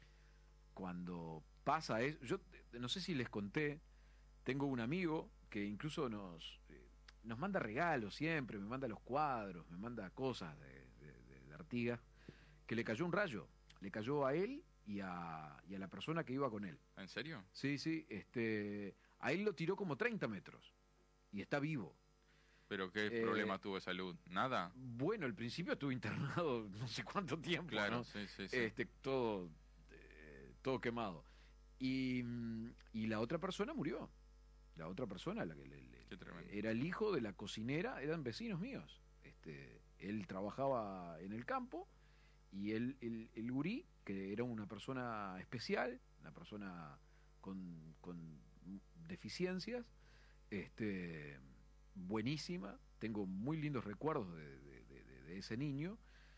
S11: pasa eso. Yo no sé si les conté, tengo un amigo que incluso nos manda regalos siempre, me manda los cuadros, me manda cosas de Artigas, que le cayó un rayo, le cayó a él y a la persona que iba con él.
S10: ¿En serio?
S11: Sí, a él lo tiró como 30 metros y está vivo.
S10: ¿Pero qué problema tuvo de salud? ¿Nada?
S11: Bueno, al principio estuvo internado no sé cuánto tiempo,
S10: claro,
S11: ¿no?
S10: Sí.
S11: Todo quemado. Y la otra persona murió. La otra persona, la que era el hijo de la cocinera, eran vecinos míos. Él trabajaba en el campo y el gurí, que era una persona especial, una persona con deficiencias, buenísima. Tengo muy lindos recuerdos de ese niño.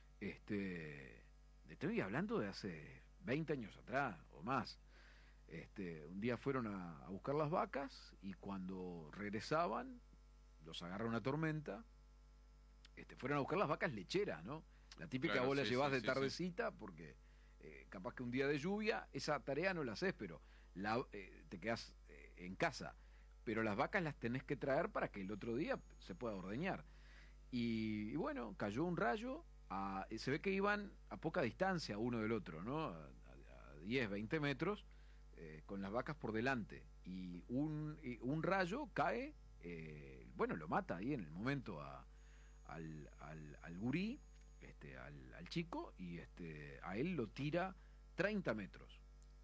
S11: Estoy hablando de hace 20 años atrás o más. Un día fueron a buscar las vacas y cuando regresaban los agarra una tormenta. Fueron a buscar las vacas lecheras, ¿no? La típica, claro, vos la llevás de tardecita porque capaz que un día de lluvia esa tarea no la haces, pero te quedás en casa, pero las vacas las tenés que traer para que el otro día se pueda ordeñar. Y bueno, cayó un rayo, se ve que iban a poca distancia uno del otro, ¿no? A 10, 20 metros, con las vacas por delante, y un rayo cae, lo mata ahí en el momento al gurí, al chico, y a él lo tira 30 metros.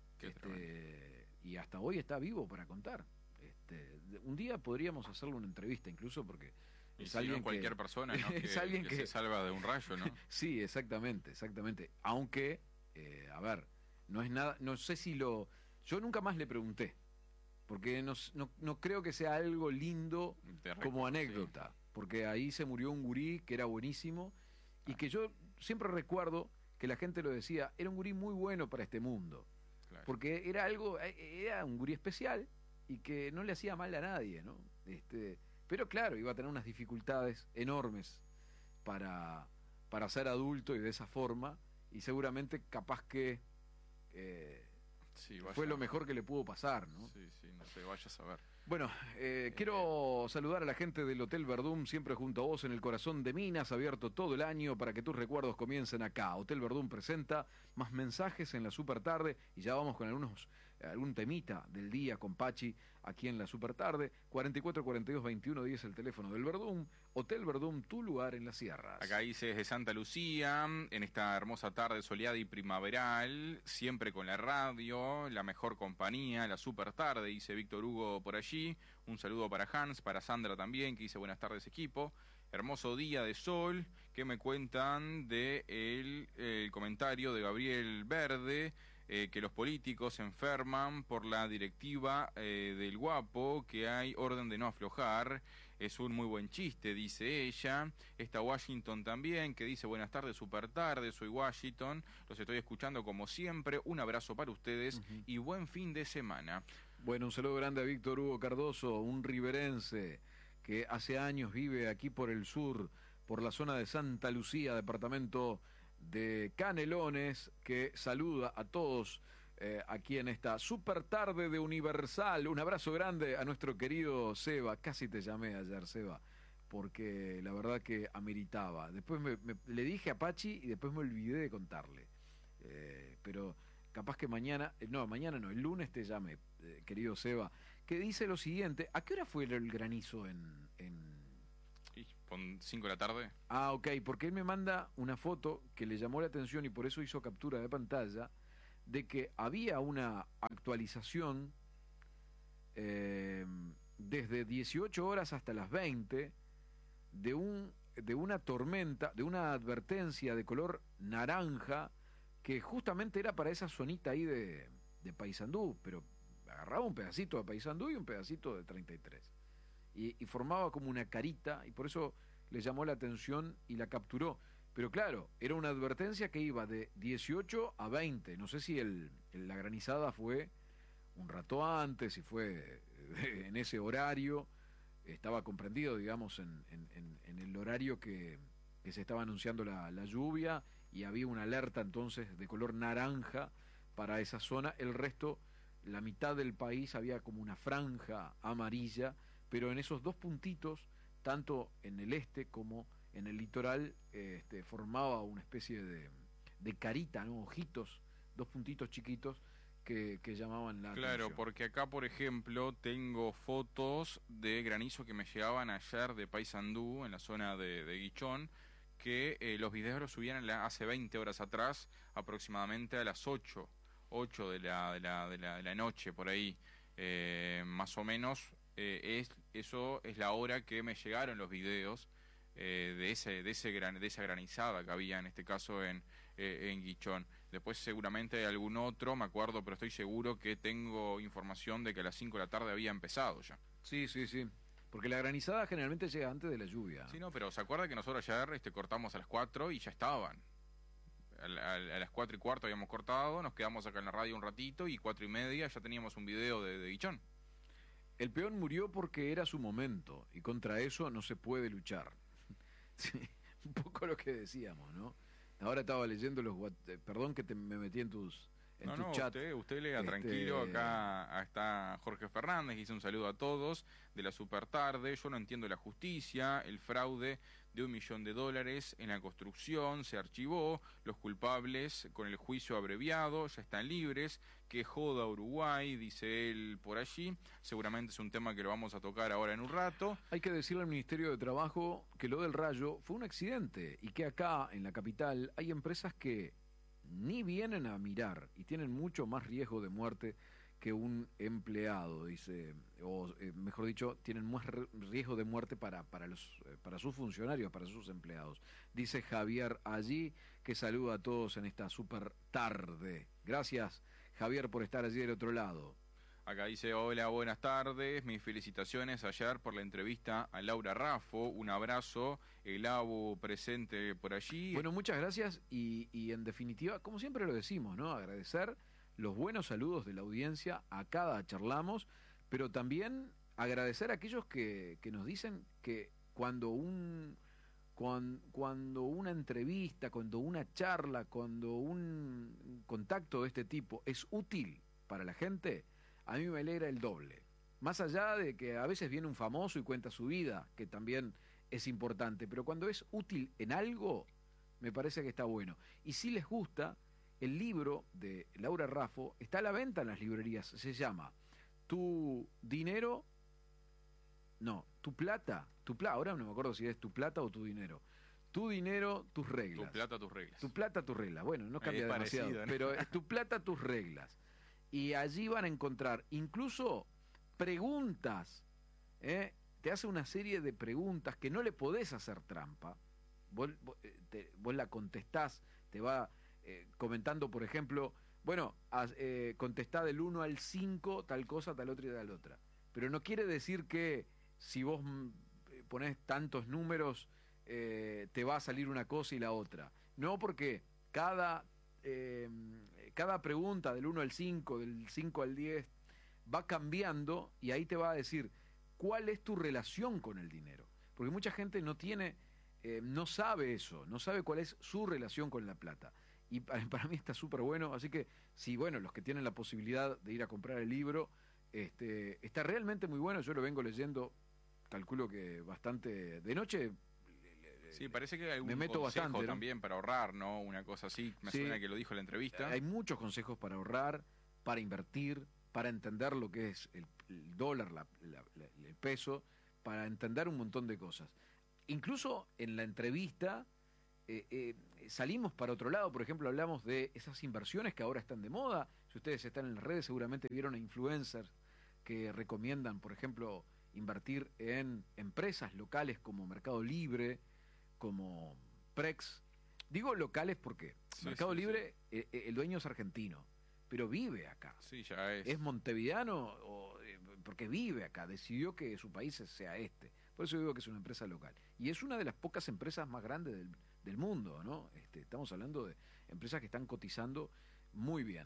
S11: Y hasta hoy está vivo para contar. Un día podríamos hacerle una entrevista incluso, porque es alguien
S10: cualquier persona, ¿no?
S11: Es alguien que
S10: se salva de un rayo, ¿no?
S11: Sí, exactamente. Aunque, no es nada, no sé si yo nunca más le pregunté, porque no creo que sea algo lindo como anécdota, sí. Porque ahí se murió un gurí que era buenísimo, y que yo siempre recuerdo que la gente lo decía, era un gurí muy bueno para este mundo, claro. Porque era un gurí especial y que no le hacía mal a nadie, ¿no? Pero claro, iba a tener unas dificultades enormes para ser adulto y de esa forma, y seguramente capaz que fue lo mejor que le pudo pasar, ¿no?
S10: Sí, no sé, vaya a saber.
S11: Bueno, quiero saludar a la gente del Hotel Verdún, siempre junto a vos en el corazón de Minas, abierto todo el año para que tus recuerdos comiencen acá. Hotel Verdún presenta más mensajes en la supertarde, y ya vamos con algún temita del día con Pachi aquí en la supertarde. 44 42 21 10 el teléfono del Verdún. Hotel Verdún, tu lugar en las sierras.
S10: Acá dice desde Santa Lucía, en esta hermosa tarde soleada y primaveral, siempre con la radio, la mejor compañía, la supertarde, dice Víctor Hugo por allí. Un saludo para Hans, para Sandra también, que dice buenas tardes equipo. Hermoso día de sol. ¿Qué me cuentan de el comentario de Gabriel Verde? que los políticos se enferman por la directiva del Guapo, que hay orden de no aflojar. Es un muy buen chiste, dice ella. Está Washington también, que dice: buenas tardes, super tarde, soy Washington, los estoy escuchando como siempre, un abrazo para ustedes y buen fin de semana.
S11: Bueno, un saludo grande a Víctor Hugo Cardoso, un riverense que hace años vive aquí por el sur, por la zona de Santa Lucía, departamento de Canelones, que saluda a todos aquí en esta super tarde de Universal. Un abrazo grande a nuestro querido Seba. Casi te llamé ayer, Seba, porque la verdad que ameritaba. Después le dije a Pachi y después me olvidé de contarle. Pero capaz que mañana no, el lunes te llame, querido Seba, que dice lo siguiente. ¿A qué hora fue el granizo en
S10: 5 de la tarde?
S11: Ah, ok, porque él me manda una foto que le llamó la atención y por eso hizo captura de pantalla, de que había una actualización desde 18 horas hasta las 20 de una tormenta, de una advertencia de color naranja que justamente era para esa zonita ahí de Paysandú, pero agarraba un pedacito de Paysandú y un pedacito de 33 y formaba como una carita, y por eso le llamó la atención y la capturó. Pero claro, era una advertencia que iba de 18 a 20. No sé si la granizada fue un rato antes, si fue en ese horario. Estaba comprendido, digamos, en el horario que se estaba anunciando la lluvia, y había una alerta entonces de color naranja para esa zona. El resto, la mitad del país, había como una franja amarilla, pero en esos dos puntitos, tanto en el este como en el litoral, formaba una especie de carita, ¿no? Ojitos, dos puntitos chiquitos que llamaban la atención.
S10: Claro, porque acá, por ejemplo, tengo fotos de granizo que me llegaban ayer de Paysandú, en la zona de Guichón, que los videos los subían hace 20 horas atrás, aproximadamente a las 8 de la noche, por ahí, más o menos. Eso es la hora que me llegaron los videos de esa granizada que había en este caso en Guichón. Después seguramente hay algún otro, me acuerdo, pero estoy seguro que tengo información de que a las 5 de la tarde había empezado ya.
S11: Sí, porque la granizada generalmente llega antes de la lluvia.
S10: Sí, no, pero se acuerda que nosotros ayer cortamos a las 4 y ya estaban. A las 4:15 habíamos cortado, nos quedamos acá en la radio un ratito y 4:30 ya teníamos un video de Guichón.
S11: El peón murió porque era su momento, y contra eso no se puede luchar. Sí, un poco lo que decíamos, ¿no? Ahora estaba leyendo perdón que me metí en tu chat.
S10: Usted lea tranquilo. Acá está Jorge Fernández, que hizo un saludo a todos de la super tarde. Yo no entiendo la justicia, el fraude de $1 millón en la construcción se archivó, los culpables con el juicio abreviado ya están libres, que joda Uruguay, dice él por allí. Seguramente es un tema que lo vamos a tocar ahora en un rato.
S11: Hay que decirle al Ministerio de Trabajo que lo del Rayo fue un accidente, y que acá en la capital hay empresas que ni vienen a mirar y tienen mucho más riesgo de muerte que un empleado, dice, o mejor dicho, tienen más riesgo de muerte para sus funcionarios, para sus empleados. Dice Javier allí, que saluda a todos en esta super tarde. Gracias, Javier, por estar allí del otro lado.
S10: Acá dice: hola, buenas tardes, mis felicitaciones ayer por la entrevista a Laura Raffo, un abrazo, el ABU presente por allí.
S11: Bueno, muchas gracias, y en definitiva, como siempre lo decimos, ¿no? Agradecer los buenos saludos de la audiencia a cada charlamos, pero también agradecer a aquellos que nos dicen que cuando una entrevista, cuando una charla, cuando un contacto de este tipo es útil para la gente, a mí me alegra el doble. Más allá de que a veces viene un famoso y cuenta su vida, que también es importante, pero cuando es útil en algo, me parece que está bueno. Y si les gusta, el libro de Laura Raffo está a la venta en las librerías. Se llama Tu Dinero... No, Tu Plata. Ahora no me acuerdo si es Tu Plata o Tu Dinero. Tu Dinero, Tus Reglas.
S10: Tu Plata, Tus Reglas.
S11: Tu Plata, Tus Reglas. Bueno, no cambia demasiado,
S10: parecido, ¿no?
S11: Pero es Tu Plata, Tus Reglas. Y allí van a encontrar incluso preguntas. Te hace una serie de preguntas que no le podés hacer trampa. Vos la contestás, te va comentando, por ejemplo, bueno, contestá del 1 al 5 tal cosa, tal otra y tal otra. Pero no quiere decir que si vos ponés tantos números te va a salir una cosa y la otra. No, porque cada pregunta del 1 al 5, del 5 al 10, va cambiando y ahí te va a decir cuál es tu relación con el dinero. Porque mucha gente no sabe eso, no sabe cuál es su relación con la plata. Y para mí está súper bueno, así que si, bueno, los que tienen la posibilidad de ir a comprar el libro, está realmente muy bueno, yo lo vengo leyendo, calculo que bastante, de noche.
S10: Sí, parece que hay algún
S11: me meto
S10: consejo
S11: bastante, ¿no?
S10: también para ahorrar, ¿no? Una cosa así, me suena que lo dijo en la entrevista.
S11: Hay muchos consejos para ahorrar, para invertir, para entender lo que es el dólar, el peso, para entender un montón de cosas. Incluso en la entrevista salimos para otro lado, por ejemplo, hablamos de esas inversiones que ahora están de moda. Si ustedes están en las redes, seguramente vieron a influencers que recomiendan, por ejemplo, invertir en empresas locales como Mercado Libre, como Prex. Digo locales porque Mercado Libre, el dueño es argentino, pero vive acá.
S10: Sí, ya es.
S11: Es montevideano porque vive acá, decidió que su país sea este. Por eso digo que es una empresa local. Y es una de las pocas empresas más grandes del mundo, ¿no? Estamos hablando de empresas que están cotizando muy bien.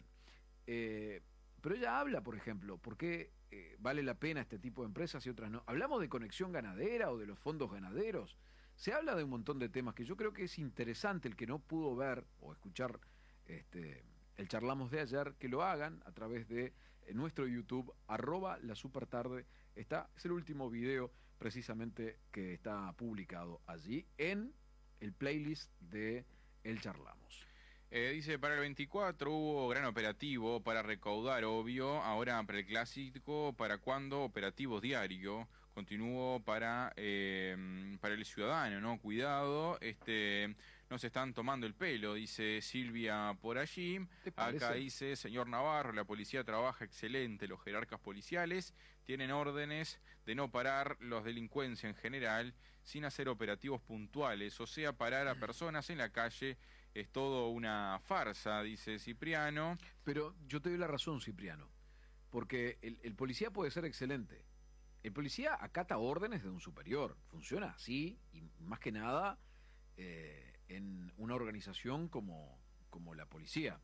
S11: Pero ella habla, por ejemplo, por qué vale la pena este tipo de empresas y otras no. Hablamos de Conexión Ganadera o de los fondos ganaderos. Se habla de un montón de temas que yo creo que es interesante el que no pudo ver o escuchar el Charlamos de ayer, que lo hagan a través de nuestro YouTube, @lasupertarde. Es el último video precisamente que está publicado allí en el playlist de El Charlamos.
S10: Dice, para el 24 hubo gran operativo para recaudar, obvio. Ahora para el clásico, ¿para cuándo? Operativo diario. Continuó para el ciudadano, ¿no? Cuidado, nos están tomando el pelo, dice Silvia por allí. Acá dice, señor Navarro, la policía trabaja excelente, los jerarcas policiales tienen órdenes de no parar los delincuencia en general sin hacer operativos puntuales, o sea, parar a personas en la calle es todo una farsa, dice Cipriano.
S11: Pero yo te doy la razón, Cipriano, porque el policía puede ser excelente. El policía acata órdenes de un superior, funciona así, y más que nada en una organización como la policía.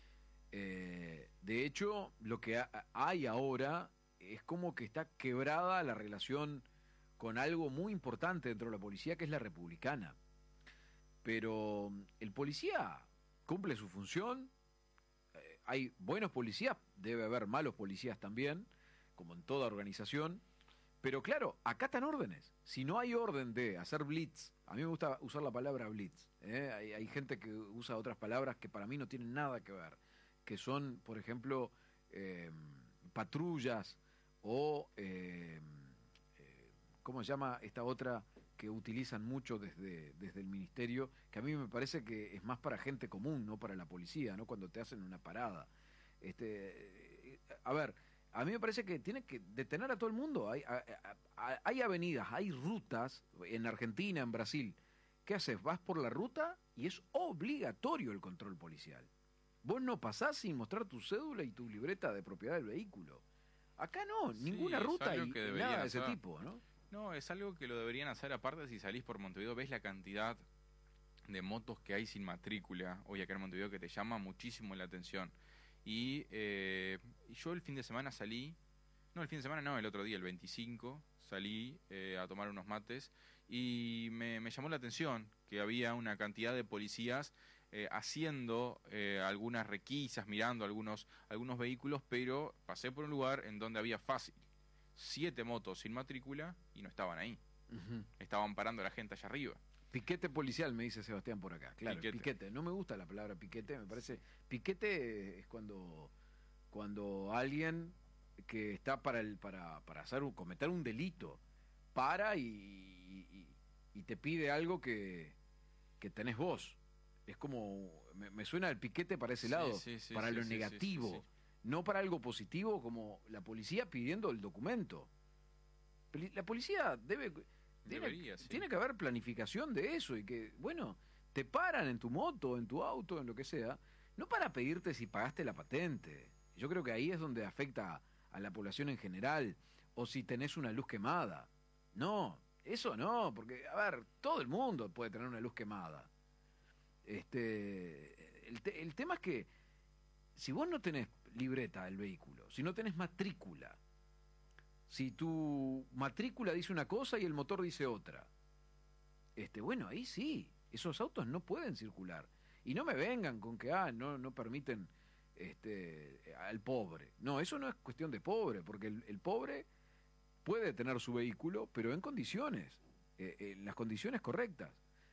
S11: De hecho, lo que hay ahora es como que está quebrada la relación con algo muy importante dentro de la policía, que es la republicana. Pero el policía cumple su función, hay buenos policías, debe haber malos policías también, como en toda organización, pero claro, acatan órdenes. Si no hay orden de hacer blitz, a mí me gusta usar la palabra blitz, hay gente que usa otras palabras que para mí no tienen nada que ver, que son, por ejemplo, patrullas o, ¿cómo se llama esta otra que utilizan mucho desde el ministerio, que a mí me parece que es más para gente común, no para la policía, ¿no? Cuando te hacen una parada. A ver, a mí me parece que tienen que detener a todo el mundo. Hay avenidas, hay rutas en Argentina, en Brasil. ¿Qué haces? Vas por la ruta y es obligatorio el control policial. Vos no pasás sin mostrar tu cédula y tu libreta de propiedad del vehículo. Acá no, ninguna ruta y nada de ese tipo, ¿no?
S10: No, es algo que lo deberían hacer aparte. Si salís por Montevideo, ves la cantidad de motos que hay sin matrícula hoy acá en Montevideo, que te llama muchísimo la atención. Y yo el fin de semana salí, el otro día, el 25, salí a tomar unos mates y me llamó la atención que había una cantidad de policías haciendo algunas requisas, mirando algunos vehículos, pero pasé por un lugar en donde había fácil 7 motos sin matrícula y no estaban ahí. Estaban parando a la gente allá arriba.
S11: Piquete policial, me dice Sebastián por acá. Claro, piquete. No me gusta la palabra piquete, me parece. Piquete es cuando alguien que está para cometer un delito para y te pide algo que tenés vos. Es como, me suena el piquete para ese lado, para lo negativo. No para algo positivo como la policía pidiendo el documento. La policía tiene que haber planificación de eso y que, bueno, te paran en tu moto, en tu auto, en lo que sea. no para pedirte si pagaste la patente. Yo creo que ahí es donde afecta a la población en general, o si tenés una luz quemada. No, eso no, porque, a ver, todo el mundo puede tener una luz quemada. El tema es que si vos no tenés libreta del vehículo, si no tenés matrícula, si tu matrícula dice una cosa y el motor dice otra, bueno, ahí sí, esos autos no pueden circular. Y no me vengan con que no permiten al pobre. No, eso no es cuestión de pobre, porque el pobre puede tener su vehículo, pero en condiciones, en las condiciones correctas.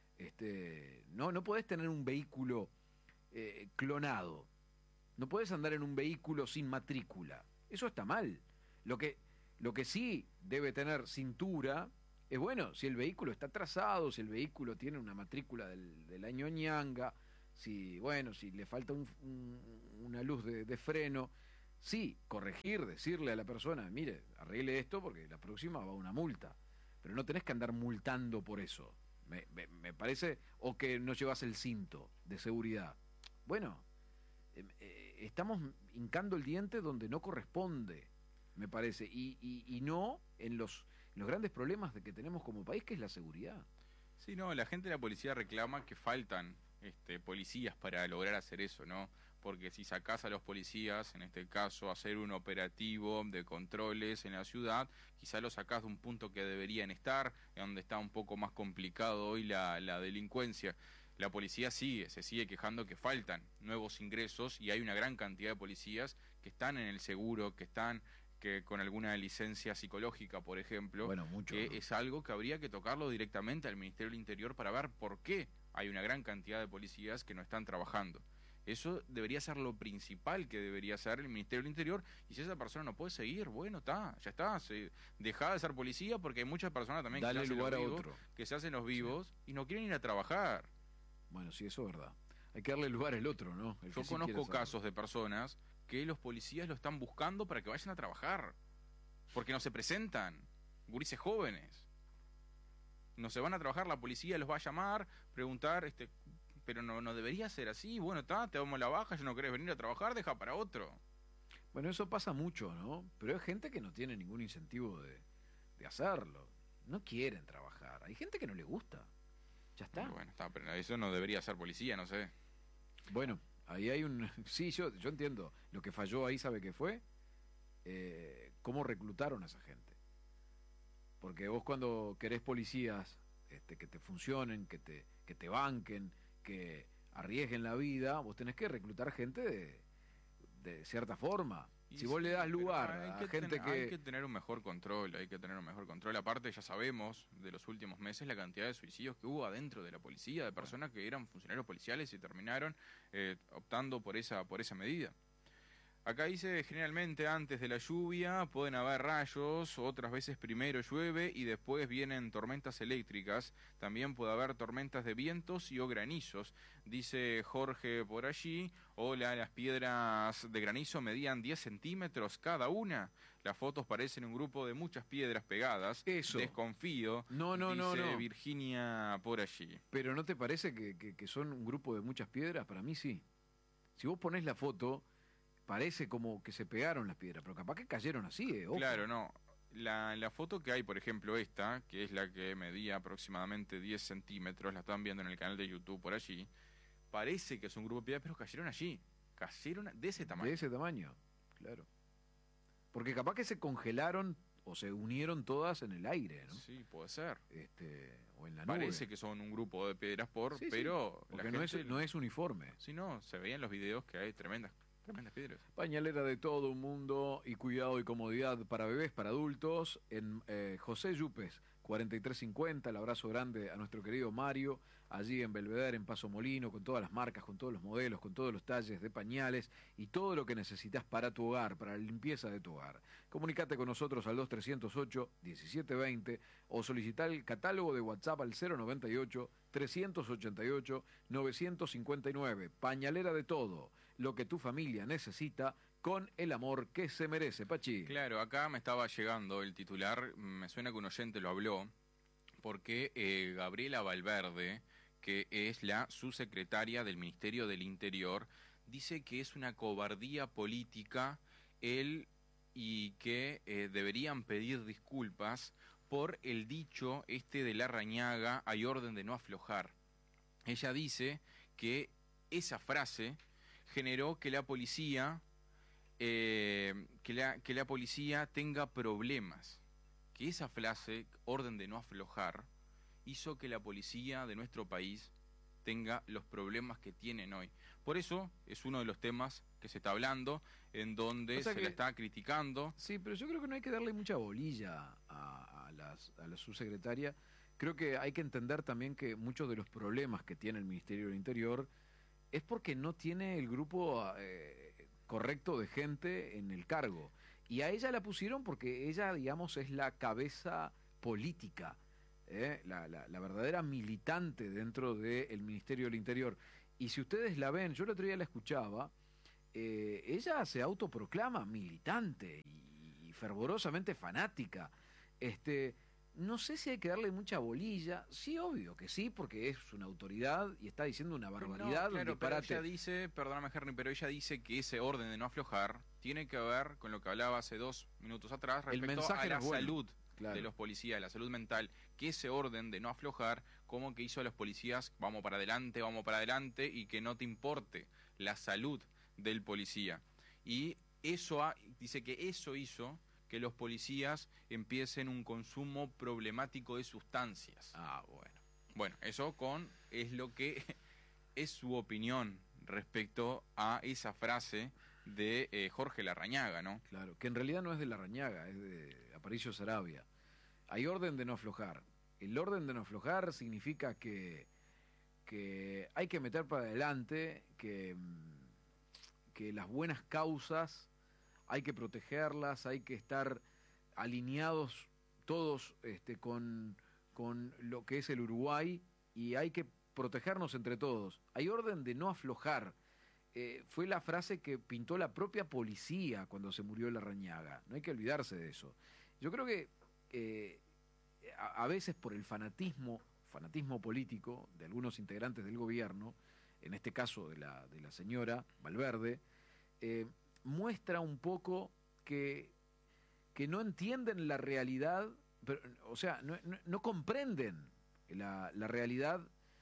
S11: No podés tener un vehículo clonado. No podés andar en un vehículo sin matrícula. Eso está mal. Lo que sí debe tener cintura es, bueno, si el vehículo está trazado, si el vehículo tiene una matrícula del año ñanga, si le falta una luz de freno, sí, corregir, decirle a la persona, mire, arregle esto porque la próxima va una multa. Pero no tenés que andar multando por eso. Me parece, o que no llevas el cinto de seguridad. Bueno, estamos hincando el diente donde no corresponde, me parece, y no en los grandes problemas que tenemos como país, que es la seguridad.
S10: Sí, no, la gente de la policía reclama que faltan policías para lograr hacer eso, ¿no? Porque si sacás a los policías, en este caso, a hacer un operativo de controles en la ciudad, quizá los sacás de un punto que deberían estar, donde está un poco más complicado hoy la delincuencia. La policía se sigue quejando que faltan nuevos ingresos, y hay una gran cantidad de policías que están en el seguro, que están con alguna licencia psicológica, por ejemplo, que es algo que habría que tocarlo directamente al Ministerio del Interior para ver por qué hay una gran cantidad de policías que no están trabajando. Eso debería ser lo principal que debería hacer el Ministerio del Interior, y si esa persona no puede seguir, bueno, ya está, deja de ser policía, porque hay muchas personas también que se hacen los vivos y no quieren ir a trabajar.
S11: Bueno, sí, eso es verdad. Hay que darle lugar al otro, ¿no?
S10: Yo conozco casos de personas que los policías lo están buscando para que vayan a trabajar, porque no se presentan, gurises jóvenes. No se van a trabajar, la policía los va a llamar, preguntar, pero no debería ser así. Bueno, te damos la baja, ya no querés venir a trabajar, deja para otro.
S11: Bueno, eso pasa mucho, ¿no? Pero hay gente que no tiene ningún incentivo de hacerlo. No quieren trabajar. Hay gente que no le gusta. Ya está.
S10: Bueno, pero eso no debería ser policía, no sé.
S11: Bueno, ahí hay un... Sí, yo entiendo. Lo que falló ahí, ¿sabe qué fue? Cómo reclutaron a esa gente. Porque vos, cuando querés policías que te funcionen, que te banquen, que arriesguen la vida, vos tenés que reclutar gente de cierta forma. Si vos le das lugar a gente que...
S10: Hay que tener un mejor control, Aparte, ya sabemos de los últimos meses la cantidad de suicidios que hubo adentro de la policía, de personas que eran funcionarios policiales y terminaron optando por esa medida. Acá dice, generalmente antes de la lluvia pueden haber rayos, otras veces primero llueve y después vienen tormentas eléctricas. También puede haber tormentas de vientos o granizos. Dice Jorge por allí, hola, las piedras de granizo medían 10 centímetros cada una. Las fotos parecen un grupo de muchas piedras pegadas.
S11: Eso.
S10: Desconfío. Dice Virginia por allí.
S11: Pero ¿no te parece que son un grupo de muchas piedras? Para mí sí. Si vos ponés la foto... Parece como que se pegaron las piedras, pero capaz que cayeron así, ojo.
S10: Claro, no. La foto que hay, por ejemplo, esta, que es la que medía aproximadamente 10 centímetros, la están viendo en el canal de YouTube por allí, parece que es un grupo de piedras, pero cayeron allí. Cayeron de ese tamaño.
S11: De ese tamaño, claro. Porque capaz que se congelaron o se unieron todas en el aire, ¿no?
S10: Sí, puede ser.
S11: O en la nube.
S10: Parece que son un grupo de piedras pero...
S11: Sí, porque no es uniforme.
S10: Sí, no, se veían los videos que hay tremendas piedras.
S11: Pañalera de todo un mundo y cuidado y comodidad para bebés, para adultos, en José Yupes, 4350, el abrazo grande a nuestro querido Mario, allí en Belvedere, en Paso Molino, con todas las marcas, con todos los modelos, con todos los talles de pañales y todo lo que necesitas para tu hogar, para la limpieza de tu hogar. Comunicate con nosotros al 2308-1720 o solicita el catálogo de WhatsApp al 098-388-959. Pañalera de todo, lo que tu familia necesita con el amor que se merece, Pachi.
S10: Claro, acá me estaba llegando el titular, me suena que un oyente lo habló, porque Gabriela Valverde, que es la subsecretaria del Ministerio del Interior, dice que es una cobardía política él y que deberían pedir disculpas por el dicho de Larrañaga, hay orden de no aflojar. Ella dice que esa frase generó que la policía que la policía tenga problemas, que esa frase, orden de no aflojar, hizo que la policía de nuestro país tenga los problemas que tienen hoy. Por eso es uno de los temas que se está hablando, en donde se la está criticando.
S11: Sí, pero yo creo que no hay que darle mucha bolilla a la subsecretaria. Creo que hay que entender también que muchos de los problemas que tiene el Ministerio del Interior es porque no tiene el grupo correcto de gente en el cargo. Y a ella la pusieron porque ella, digamos, es la cabeza política, la verdadera militante dentro del Ministerio del Interior. Y si ustedes la ven, yo el otro día la escuchaba, ella se autoproclama militante y fervorosamente fanática. No sé si hay que darle mucha bolilla. Sí, obvio que sí, porque es una autoridad y está diciendo una barbaridad.
S10: No, claro, pero
S11: disparate.
S10: ella dice, perdóname Henry, pero ella dice que ese orden de no aflojar tiene que ver con lo que hablaba hace 2 minutos atrás respecto a la salud de los policías, la salud mental, que ese orden de no aflojar, como que hizo a los policías, vamos para adelante, y que no te importe la salud del policía. Y eso dice que eso hizo que los policías empiecen un consumo problemático de sustancias. Bueno, eso es lo que es su opinión respecto a esa frase de Jorge Larrañaga, ¿no?
S11: Claro, que en realidad no es de Larrañaga, es de Aparicio Saravia. Hay orden de no aflojar. El orden de no aflojar significa que hay que meter para adelante, que las buenas causas hay que protegerlas, hay que estar alineados todos con lo que es el Uruguay y hay que protegernos entre todos. Hay orden de no aflojar. Fue la frase que pintó la propia policía cuando se murió Larrañaga. No hay que olvidarse de eso. Yo creo que a veces por el fanatismo político de algunos integrantes del gobierno, en este caso de la señora Valverde, muestra un poco que no entienden la realidad, pero, o sea, no comprenden la realidad,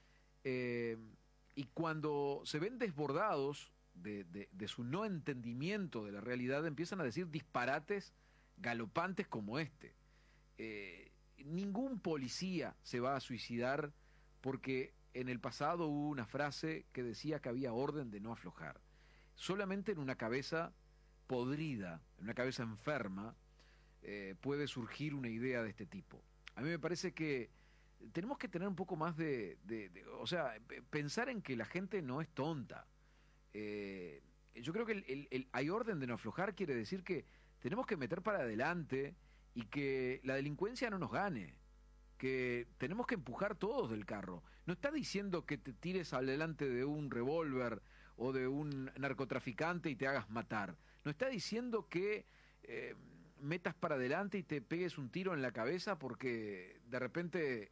S11: y cuando se ven desbordados de su no entendimiento de la realidad, empiezan a decir disparates galopantes como este. Ningún policía se va a suicidar porque en el pasado hubo una frase que decía que había orden de no aflojar. Solamente en una cabeza podrida, en una cabeza enferma, puede surgir una idea de este tipo. A mí me parece que tenemos que tener un poco más o sea, pensar en que la gente no es tonta. Yo creo que hay orden de no aflojar quiere decir que tenemos que meter para adelante y que la delincuencia no nos gane, que tenemos que empujar todos del carro. No está diciendo que te tires adelante de un revólver o de un narcotraficante y te hagas matar. No está diciendo que metas para adelante y te pegues un tiro en la cabeza porque de repente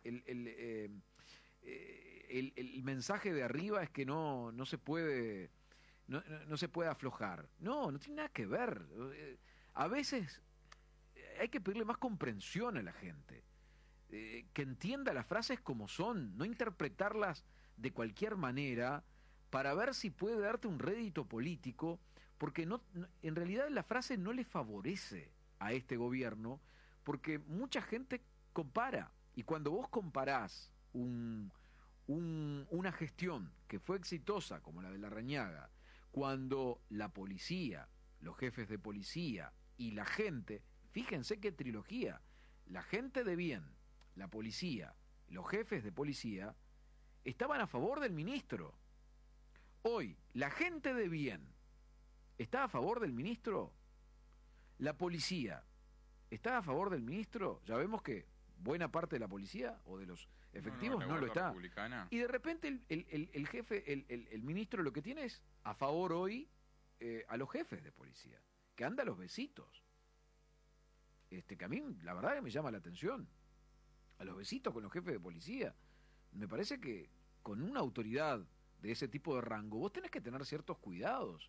S11: el mensaje de arriba es que no se puede no se puede aflojar. No tiene nada que ver. A veces hay que pedirle más comprensión a la gente, que entienda las frases como son, no interpretarlas de cualquier manera para ver si puede darte un rédito político, porque en realidad la frase no le favorece a este gobierno, porque mucha gente compara, y cuando vos comparás una gestión que fue exitosa como la de Larrañaga, cuando la policía, los jefes de policía y la gente, fíjense qué trilogía, la gente de bien, la policía, los jefes de policía, estaban a favor del ministro. Hoy, la gente de bien está a favor del ministro, la policía está a favor del ministro, ya vemos que buena parte de la policía o de los efectivos no lo está.
S10: Republicana.
S11: Y de repente el jefe, el ministro lo que tiene es a favor hoy a los jefes de policía, que anda a los besitos. Que a mí la verdad que me llama la atención, a los besitos con los jefes de policía. Me parece que con una autoridad de ese tipo de rango, vos tenés que tener ciertos cuidados.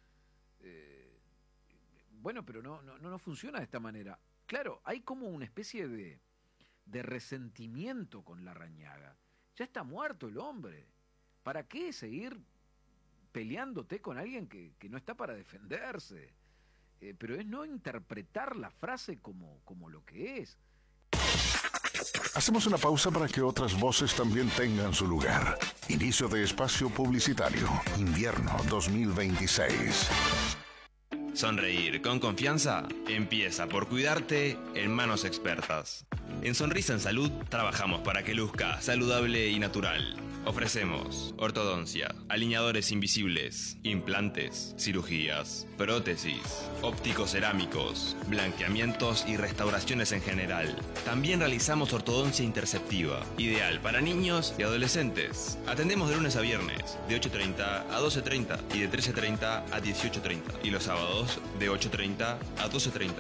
S11: Bueno, pero no funciona de esta manera. Claro, hay como una especie de resentimiento con Larrañaga. Ya está muerto el hombre. ¿Para qué seguir peleándote con alguien que no está para defenderse? Pero es no interpretar la frase como lo que es.
S9: Hacemos una pausa para que otras voces también tengan su lugar. Inicio de espacio publicitario. Invierno 2026.
S7: Sonreír con confianza empieza por cuidarte en manos expertas. En Sonrisa en Salud trabajamos para que luzca saludable y natural. Ofrecemos ortodoncia, alineadores invisibles, implantes, cirugías, prótesis, ópticos cerámicos, blanqueamientos y restauraciones en general. También realizamos ortodoncia interceptiva, ideal para niños y adolescentes. Atendemos de lunes a viernes, de 8:30 a 12:30 y de 13:30 a 18:30. Y los sábados, de 8:30 a 12:30.